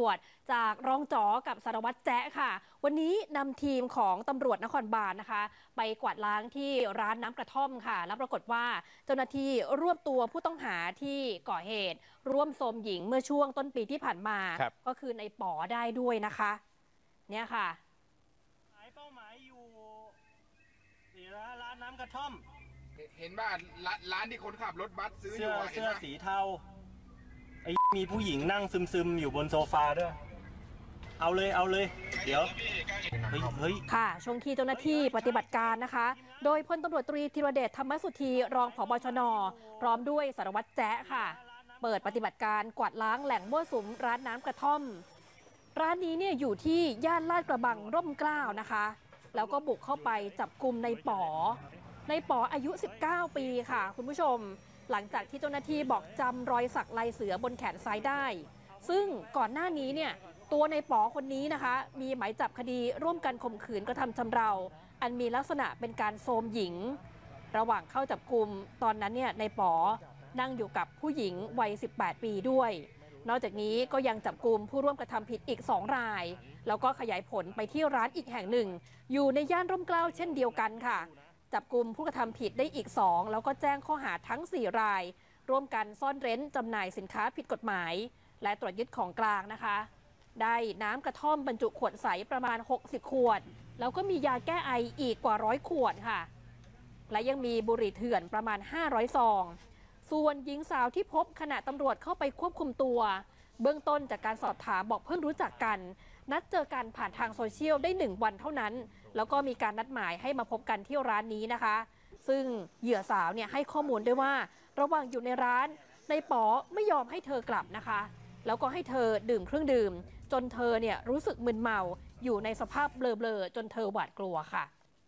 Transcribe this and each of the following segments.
วจจากรองจ๋อกับสารวัตรแจ๊ะค่ะวันนี้นำทีมของตำรวจนครบาลนะคะไปกวาดล้างที่ร้านน้ำกระท่อมค่ะแล้วปรากฏว่าเจ้าหน้าที่รวบตัวผู้ต้องหาที่ก่อเหตุร่วมโทรมหญิงเมื่อช่วงต้นปีที่ผ่านมาก็คือในป๋อได้ด้วยนะคะเนี่ยค่ะเป้าหมายอยู่ร้านน้ำกระท่อมเห็นบ้านร้านที่คนขับรถบัสซื้ออยู่เสื้อสีเทามีผู้หญิงนั่งซึมๆอยู่บนโซฟาด้วยเอาเลยเดี๋ยวเฮ้ยค่ะช่วงที่เจ้าหน้าที่ปฏิบัติการนะคะโดยพลตำรวจตรีธีรเดชธรรมสุธีรองผบ.ชน.พร้อมด้วยสารวัตรแจ๊ะค่ะเปิดปฏิบัติการกวาดล้างแหล่งมั่วสุมร้านน้ำกระท่อมร้านนี้เนี่ยอยู่ที่ย่านลาดกระบังร่มเกล้านะคะแล้วก็บุกเข้าไปจับกุมในป๋ออายุ19ปีค่ะคุณผู้ชมหลังจากที่เจ้าหน้าที่บอกจำรอยสักลายเสือบนแขนซ้ายได้ซึ่งก่อนหน้านี้เนี่ยตัวในป๋อคนนี้นะคะมีหมายจับคดีร่วมกันข่มขืนกระทำชำเราอันมีลักษณะเป็นการโทรมหญิงระหว่างเข้าจับกุมตอนนั้นเนี่ยในป๋อนั่งอยู่กับผู้หญิงวัย18ปีด้วยนอกจากนี้ก็ยังจับกุมผู้ร่วมกระทำผิดอีก2รายแล้วก็ขยายผลไปที่ร้านอีกแห่งหนึ่งอยู่ในย่านร่มเกล้าเช่นเดียวกันค่ะจับกุมผู้กระทำผิดได้อีก2แล้วก็แจ้งข้อหาทั้ง4รายร่วมกันซ่อนเร้นจำหน่ายสินค้าผิดกฎหมายและตรวจยึดของกลางนะคะได้น้ำกระท่อมบรรจุขวดใสประมาณ60ขวดแล้วก็มียาแก้ไออีกกว่า100ขวดค่ะและยังมีบุหรี่เถื่อนประมาณ500ซองส่วนหญิงสาวที่พบขณะตำรวจเข้าไปควบคุมตัวเบื้องต้นจากการสอบถามบอกเพิ่งรู้จักกันนัดเจอกันผ่านทางโซเชียลได้1วันเท่านั้นแล้วก็มีการนัดหมายให้มาพบกันที่ร้านนี้นะคะซึ่งเหยื่อสาวเนี่ยให้ข้อมูลด้วยว่าระหว่างอยู่ในร้านในป๋อไม่ยอมให้เธอกลับนะคะแล้วก็ให้เธอดื่มเครื่องดื่มจนเธอเนี่ยรู้สึกมึนเมาอยู่ในสภาพเบลอๆจนเธอหวาดกลัวค่ะ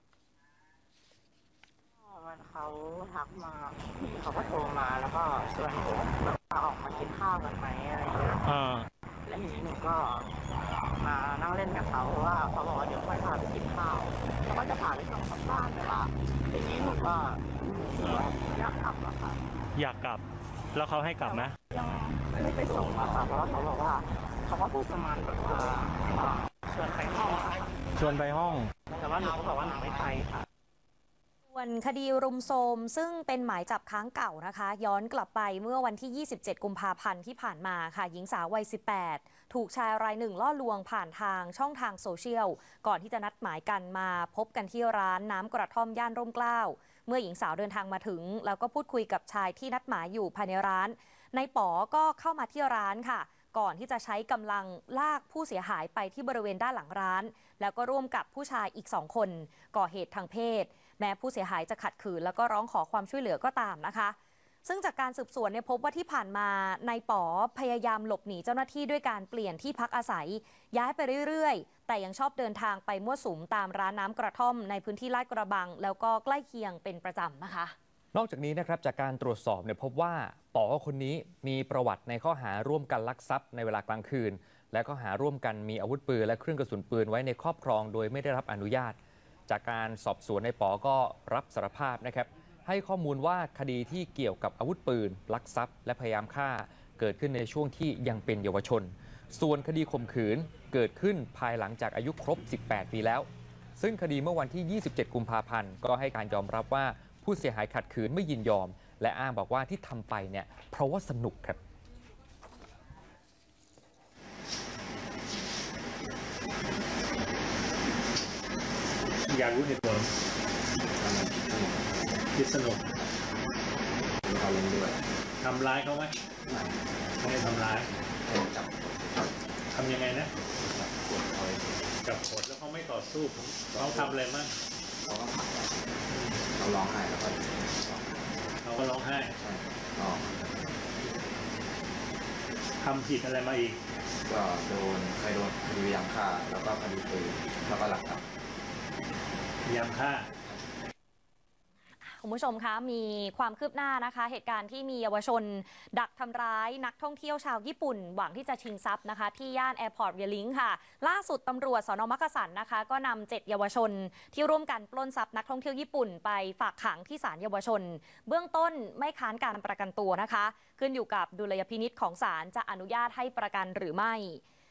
เขาทักมาเขาก็โทรมาแล้วก็ชวนผมมาออกมากินข้าวกันไหมอะไรอย่างเงี้ยแล้วทีนี้หนูก็มานั่งเล่นกับเขาเพราะว่าเขาบอกว่าเดี๋ยวค่อยพาไปกินข้าวเขาก็จะพาไปส่งกลับบ้านแต่ว่าทีนี้หนูก็อยากกลับอะค่ะอยากกลับแล้วเขาให้กลับไหมยังไม่ไปส่งอะค่ะเพราะว่าเขาบอกว่าเขาก็พูดประมาณแบบชวนไปห้องชวนไปห้องแต่ว่าหนูก็บอกว่าหนูไม่ไปค่ะส่วนคดีรุมโทรมซึ่งเป็นหมายจับค้างเก่านะคะย้อนกลับไปเมื่อวันที่ 27 กุมภาพันธ์ที่ผ่านมาค่ะหญิงสาววัย 18 ถูกชายรายหนึ่งล่อลวงผ่านทางช่องทางโซเชียลก่อนที่จะนัดหมายกันมาพบกันที่ร้านน้ำกระท่อมย่านร่มเกล้าเมื่อหญิงสาวเดินทางมาถึงแล้วก็พูดคุยกับชายที่นัดหมายอยู่ภายในร้านนายป๋อก็เข้ามาที่ร้านค่ะก่อนที่จะใช้กำลังลากผู้เสียหายไปที่บริเวณด้านหลังร้านแล้วก็ร่วมกับผู้ชายอีก2คนก่อเหตุทางเพศแม้ผู้เสียหายจะขัดขืนแล้วก็ร้องขอความช่วยเหลือก็ตามนะคะซึ่งจากการสืบสวนพบว่าที่ผ่านมานายป๋อพยายามหลบหนีเจ้าหน้าที่ด้วยการเปลี่ยนที่พักอาศัยย้ายไปเรื่อยๆแต่ยังชอบเดินทางไปมั่วสุมตามร้านน้ำกระท่อมในพื้นที่ลาดกระบังแล้วก็ใกล้เคียงเป็นประจำนะคะนอกจากนี้นะครับจากการตรวจสอบพบว่าป๋อคนนี้มีประวัติในข้อหาร่วมกันลักทรัพย์ในเวลากลางคืนและข้อหาร่วมกันมีอาวุธปืนและเครื่องกระสุนปืนไว้ในครอบครองโดยไม่ได้รับอนุญาตจากการสอบสวนในป๋อก็รับสารภาพนะครับให้ข้อมูลว่าคดีที่เกี่ยวกับอาวุธปืนลักทรัพย์และพยายามฆ่าเกิดขึ้นในช่วงที่ยังเป็นเยาวชนส่วนคดีข่มขืนเกิดขึ้นภายหลังจากอายุครบ18ปีแล้วซึ่งคดีเมื่อวันที่27กุมภาพันธ์ก็ให้การยอมรับว่าผู้เสียหายขัดขืนไม่ยินยอมและอ้างบอกว่าที่ทำไปเนี่ยเพราะว่าสนุกครับอยากรู้เหตุผลคิดสนุกเขาลงด้วยทำร้ายเขาไหมไม่ได้ทำร้ายทำยังไงนะจับกดแล้วเขาไม่ต่อสู้เขาทำอะไรมั่งเขาก็ผลักเขาร้องไห้แล้วก็เขาก็ร้องไห้ทำผิดอะไรมาอีกก็เคยโดนคดีพยายามฆ่าแล้วก็คดีปืนแล้วก็ลักทรัพย์พยายามฆ่าคุณผู้ชมคะมีความคืบหน้านะคะเหตุการณ์ที่มีเยาวชนดักทำร้ายนักท่องเที่ยวชาวญี่ปุ่นหวังที่จะชิงทรัพย์นะคะที่ย่านแอร์พอร์ตเวลลิงค่ะล่าสุดตำรวจสน.มักกะสันนะคะก็นำ7เยาวชนที่ร่วมกันปล้นทรัพย์นักท่องเที่ยวญี่ปุ่นไปฝากขังที่ศาลเยาวชนเบื้องต้นไม่ค้านการประกันตัวนะคะขึ้นอยู่กับดุลยพินิจของศาลจะอนุญาตให้ประกันหรือไม่